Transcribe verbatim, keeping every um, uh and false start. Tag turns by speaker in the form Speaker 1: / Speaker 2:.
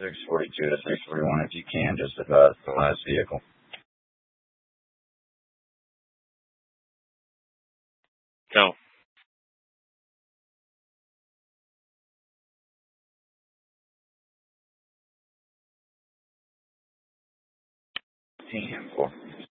Speaker 1: six forty-two to six forty-one if you can, just about the last vehicle.
Speaker 2: Go.
Speaker 1: Ten four.